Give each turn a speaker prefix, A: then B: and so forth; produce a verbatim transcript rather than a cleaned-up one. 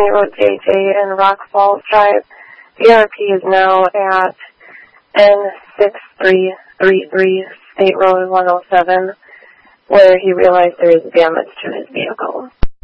A: County Road J J and Rock Falls Drive. The R P is now at N six three three three State Road one oh seven, where he realized there was damage to his vehicle.